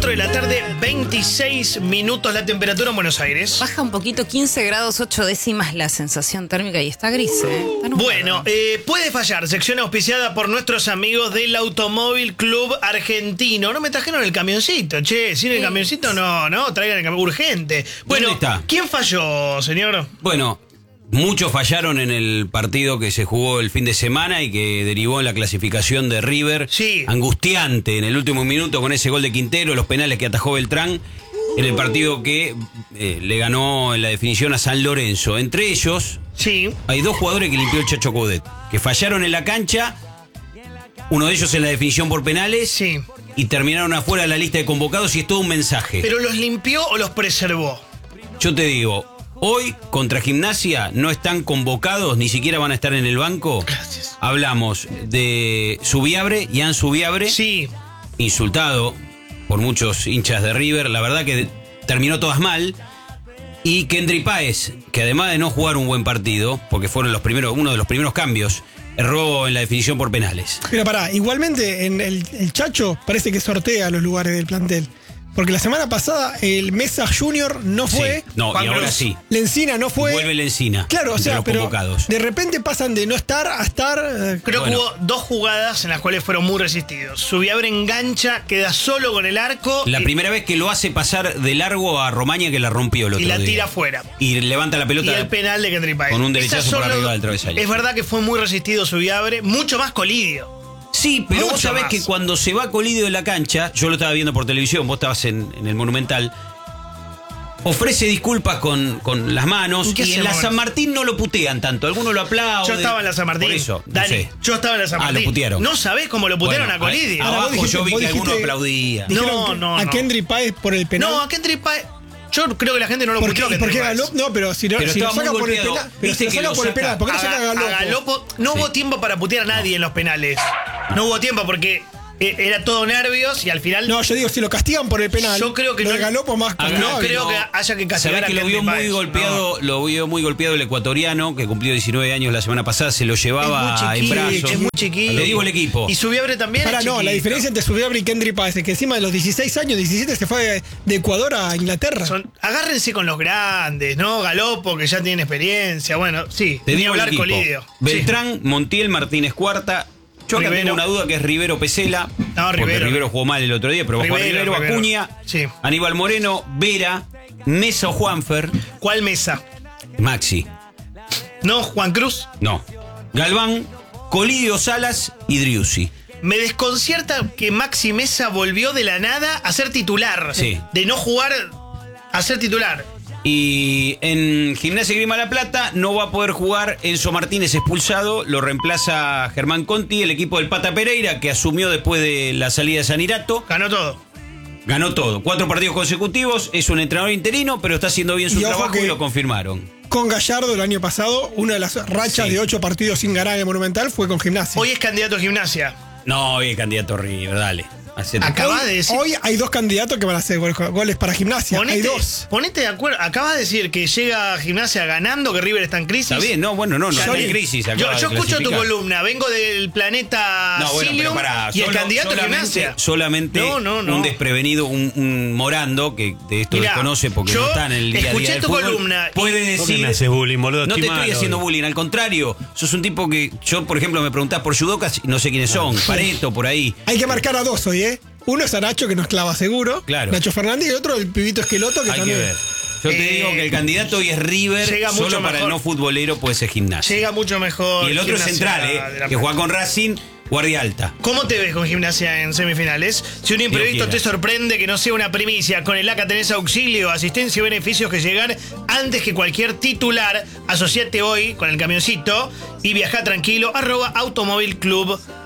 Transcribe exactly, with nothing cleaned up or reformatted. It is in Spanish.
cuatro de la tarde, veintiséis minutos la temperatura en Buenos Aires. Baja un poquito, quince grados, ocho décimas la sensación térmica y está gris, ¿eh? Está bueno, eh, puede fallar, sección auspiciada por nuestros amigos del Automóvil Club Argentino. No me trajeron el camioncito, che, sin el camioncito no, no, traigan el camión urgente. Bueno, ¿dónde está? ¿Quién falló, señor? Bueno, muchos fallaron en el partido que se jugó el fin de semana y que derivó en la clasificación de River. Sí. Angustiante en el último minuto con ese gol de Quintero, los penales que atajó Beltrán en el partido que eh, le ganó en la definición a San Lorenzo. Entre ellos, sí, hay dos jugadores que limpió el Chacho Coudet, que fallaron en la cancha, uno de ellos en la definición por penales, sí, y terminaron afuera de la lista de convocados, y es todo un mensaje. ¿Pero los limpió o los preservó? Yo te digo, hoy contra Gimnasia no están convocados, ni siquiera van a estar en el banco. Gracias. Hablamos de Subiabre, Ian Subiabre, Sí. insultado por muchos hinchas de River, la verdad que terminó todas mal. Y Kendry Páez, que además de no jugar un buen partido, porque fueron los primeros, uno de los primeros cambios, erró en la definición por penales. Pero pará, igualmente en el, el Chacho parece que sortea los lugares del plantel. Porque la semana pasada el Mesa Junior no fue. Sí, no, Juan y ahora Cruz. sí. Lencina no fue. Vuelve Lencina. Claro, o entre sea, los pero convocados. de repente pasan de no estar a estar. eh, Creo Bueno. que hubo dos jugadas en las cuales fueron muy resistidos. Subiabre engancha, queda solo con el arco. La y, primera vez que lo hace pasar de largo a Romaña, que la rompió el otro y la día. tira afuera. Y levanta la Y pelota. el penal de Kendry Páez. Con un derechazo Esas son por arriba los- del travesaño. Es verdad que fue muy resistido Subiabre, mucho más Colidio. Sí, pero Mucho vos sabés más. que cuando se va Colidio de la cancha, yo lo estaba viendo por televisión, vos estabas en, en el Monumental, ofrece disculpas con, con las manos, ¿Y qué y en la hacemos? San Martín no lo putean tanto, algunos lo aplauden. Yo estaba en la San Martín. Por eso, no Dani, sé. yo estaba en la San Ah, Martín. lo putearon. No sabés cómo lo putearon Bueno, a Colidio. ahí- Ahora, abajo vos dijiste- yo vi vos que algunos dijiste- aplaudían. dijeron No, que no, a no. Kendry Páez por el penal. No, a Kendry Páez. Yo creo que la gente no lo ¿Por puteó qué? a ¿Por Kendry qué Páez. Galopo? No, pero si, no, Pero si lo estaba saca muy por el golpeado. penal. Pero Viste si que lo saca lo por el saca penal, ¿por qué no A, saca a a Galopo? Galopo no Sí. hubo tiempo para putear a nadie en los penales. No hubo tiempo porque eh, era todo nervios y al final. No, yo digo, si lo castigan por el penal. Yo creo que lo no- de Galopo más Ah, no castigable. creo que haya que castigar Sabés a que lo Kendry vio muy Páez. golpeado, lo vio muy golpeado el ecuatoriano, que cumplió diecinueve años la semana pasada, se lo llevaba Es muy en chiquito, brazos. es muy chiquito. Le digo el equipo. Y Subiabre también. Para es no, la chiquito. diferencia entre Subiabre y Kendry Páez es que encima de los dieciséis años, diecisiete, se fue de, de Ecuador a Inglaterra. Son- agárrense con los grandes, ¿no? Galopo, que ya tiene experiencia. Bueno, sí. Te ni digo el hablar equipo. Colidio. Beltrán, Montiel, Martínez Cuarta. Yo acá Rivero. tengo una duda que es Rivero Pesela. No, porque Rivero. Rivero jugó mal el otro día, pero va a jugar Rivero, Rivero, Rivero. Acuña, Sí. Aníbal Moreno, Vera, Mesa o Juanfer, Sí. ¿Cuál mesa? Maxi. ¿No? ¿Juan Cruz? No. Galván, Colidio Salas y Driussi. Me desconcierta que Maxi Mesa volvió de la nada a ser titular. Sí. De no jugar a ser titular. Y en Gimnasia y Grima La Plata no va a poder jugar Enzo Martínez, expulsado, lo reemplaza Germán Conti, el equipo del Pata Pereira, que asumió después de la salida de Sanirato. Ganó todo. Ganó todo, cuatro partidos consecutivos, es un entrenador interino, pero está haciendo bien su Y ojo trabajo que- y lo confirmaron. Con Gallardo el año pasado, una de las rachas Sí. de ocho partidos sin ganar en el Monumental fue con Gimnasia. Hoy es candidato a Gimnasia. No, hoy el candidato River, dale. hacete- Acaba hoy, de decir. hoy hay dos candidatos que van a hacer gol- goles para Gimnasia. Ponete, hay dos. ponete de acuerdo. Acaba de decir que llega a Gimnasia ganando, que River está en crisis. Está bien, no, bueno, no, no, Ya no hay vi. crisis. Yo, acaba yo de escucho tu clasificar. columna, vengo del planeta No, bueno, pero Cilium pará, y el solo- candidato a solamente, Gimnasia. solamente No, no, no. un desprevenido, un, un Morando, que de esto Mirá, desconoce porque yo no está en el día a día escuché del tu fútbol, columna y- puede ¿Por qué decir... me haces bullying, boludo? No te Estoy estoy mal haciendo hoy. bullying, al contrario, sos un tipo que yo, por ejemplo, me preguntás por judocas y no sé quiénes son, Pareto, por ahí. Hay que marcar a dos hoy, ¿eh? Uno es a Nacho, que nos clava seguro. Claro. Nacho Fernández, y otro el pibito Esqueloto, que Hay que también. ver. Yo te Eh, digo que el candidato hoy es River, llega mucho solo para mejor. el no futbolero puede ser Gimnasia. Llega mucho mejor. Y el otro es Gimnasia central, de eh, la que Plata. juega con Racing, guardia alta. ¿Cómo te ves con Gimnasia en semifinales? Si un imprevisto quiera. te sorprende, que no sea una primicia, con el A C A tenés auxilio, asistencia y beneficios que llegan antes que cualquier titular. Asociate hoy con el camioncito y viajá tranquilo. Arroba Automóvil Club